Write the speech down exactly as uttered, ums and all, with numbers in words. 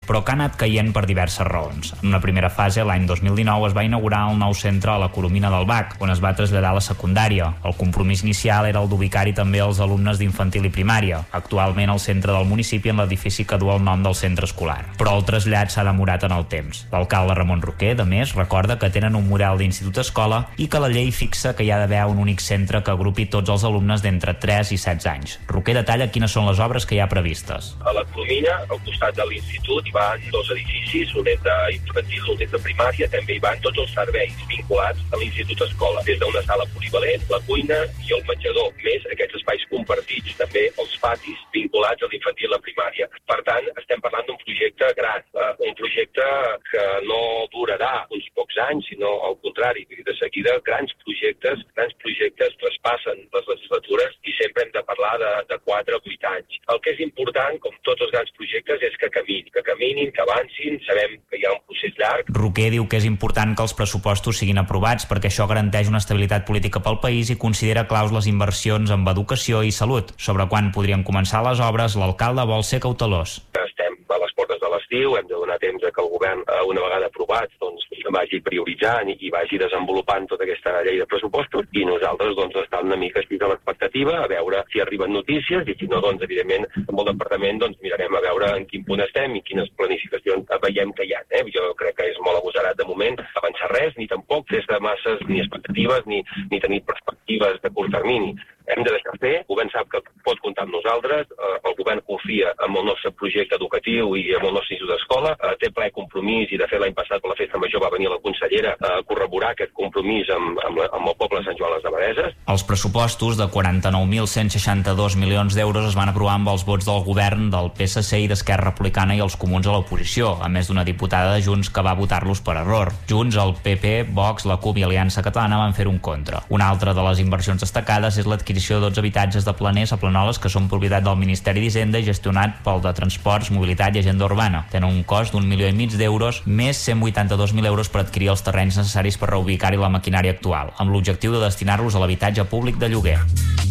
però que ha anat caient per diverses raons. En una primera fase, l'any dos mil dinou, es va inaugurar el nou centre a la Coromina del Bac, on es va traslladar la secundària. El compromís inicial era el d'ubicar-hi també els alumnes d'infantil i primària, actualment al centre del municipi en l'edifici que du el nom del centre escolar. Però el trasllat s'ha demorat en el temps. L'alcalde Ramon Roquer, de més, recorda que tenen un model d'institut-escola i que la llei fixa que hi ha d'haver un únic centre que agrupi tots els alumnes d'entre tres i setze anys. Roquer detalla quines són les obres que hi ha previstes. A la Coromina, al costat de l'institut, hi van dos edificis, un és d'infantil, un és de primària, també hi van tots els serveis vinculats a l'institut-escola, des d'una sala polivalent, la cuina i el menjador, més aquests espais compartits, també els patis vinculats a l'infantil i la primària. Per tant, estem parlant d'un projecte gran, eh, un projecte que no durarà uns pocs anys, sinó al contrari, de seguida grans projectes, grans projectes traspassen les legislatures i sempre hem de parlar de, de quatre o vuit anys. El que és important, com tots els grans projectes, és que caminin, que caminin, que avancin, sabem que hi ha un procés llarg. Roquer diu que és important que els pressupostos siguin aprovats perquè això garanteix una estabilitat política pel país i considera claus les inversions en educació i salut. Sobre quan podrien començar les obres, l'alcalde vol ser cautelós. Estem a les portes de l'estiu, hem de donar temps a que el govern, una vegada aprovat, doncs, vagi prioritzant i vagi desenvolupant tota aquesta llei de pressupostos i nosaltres doncs, estem una mica així a l'expectativa a veure si arriben notícies i si no, doncs, evidentment, amb el departament doncs, mirarem a veure en quin punt estem i quines planificacions veiem que hi ha. Eh? Jo crec que és molt agosarat de moment avançar res, ni tampoc des de masses ni expectatives ni, ni tenir perspectives de curt termini. Hem de deixar fer, el govern sap que pot comptar amb nosaltres, eh, el govern confia en el nostre projecte educatiu i en el nostre institut d'escola, eh, té ple compromís i de fet l'any passat per la festa major va venir la consellera a corroborar aquest compromís amb, amb, amb el poble de Sant Joan les Abadesses. Els pressupostos de quaranta-nou mil cent seixanta-dos milions d'euros es van aprovar amb els vots del govern, del P S C i d'Esquerra Republicana i els comuns a l'oposició, a més d'una diputada de Junts que va votar-los per error. Junts, el P P, Vox, la CUP i Aliança Catalana van fer un contra. Una altra de les inversions destacades és l'adquisició de dotze habitatges de planers a Planoles que són propietat del Ministeri d'Hisenda i gestionat pel de Transports, Mobilitat i Agenda Urbana. Tenen un cost d'un milió i mig d'euros, més cent vuitanta-dos mil euros per adquirir els terrenys necessaris per reubicar-hi la maquinària actual, amb l'objectiu de destinar-los a l'habitatge públic de lloguer.